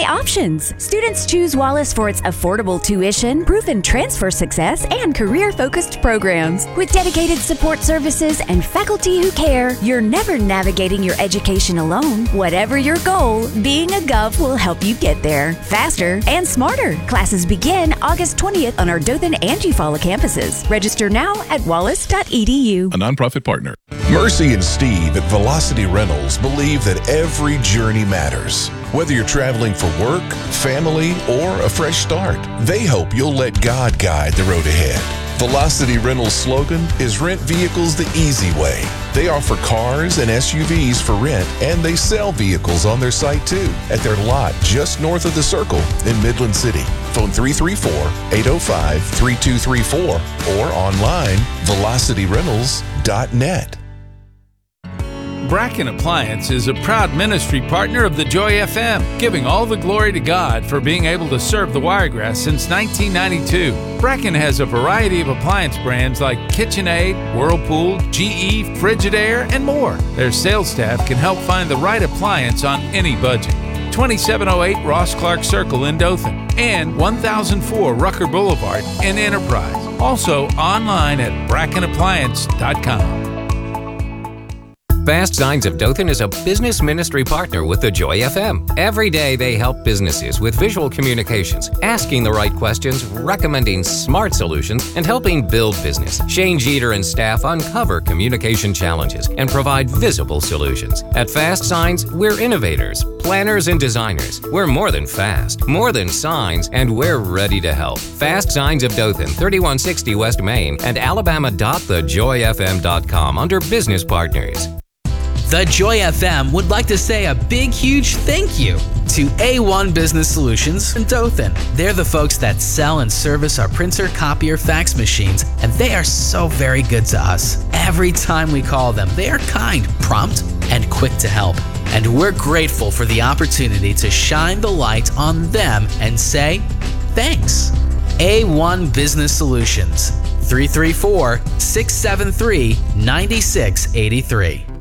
why options? Students choose Wallace for its affordable tuition, proven transfer success, and career-focused programs. With dedicated support services and faculty who care, you're never navigating your education alone. Whatever your goal, being a Gov will help you get there faster and smarter. Classes begin August 20th on our Dothan and Eufaula campuses. Register now at wallace.edu. A nonprofit partner. Mercy and Steve at Velocity Rentals believe that every journey matters. Whether you're traveling for work, family, or a fresh start, they hope you'll let God guide the road ahead. Velocity Rentals' slogan is rent vehicles the easy way. They offer cars and SUVs for rent, and they sell vehicles on their site too at their lot just north of the Circle in Midland City. Phone 334-805-3234 or online velocityrentals.net. Bracken Appliance is a proud ministry partner of the Joy FM, giving all the glory to God for being able to serve the Wiregrass since 1992. Bracken has a variety of appliance brands like KitchenAid, Whirlpool, GE, Frigidaire, and more. Their sales staff can help find the right appliance on any budget. 2708 Ross Clark Circle in Dothan and 1004 Rucker Boulevard in Enterprise. Also online at brackenappliance.com. Fast Signs of Dothan is a business ministry partner with the Joy FM. Every day they help businesses with visual communications, asking the right questions, recommending smart solutions, and helping build business. Shane Jeter and staff uncover communication challenges and provide visible solutions. At Fast Signs, we're innovators, planners, and designers. We're more than fast, more than signs, and we're ready to help. Fast Signs of Dothan, 3160 West Main, and alabama.thejoyfm.com under Business Partners. The Joy FM would like to say a big, huge thank you to A1 Business Solutions in Dothan. They're the folks that sell and service our printer, copier, fax machines, and they are so very good to us. Every time we call them, they are kind, prompt, and quick to help. And we're grateful for the opportunity to shine the light on them and say thanks. A1 Business Solutions, 334-673-9683.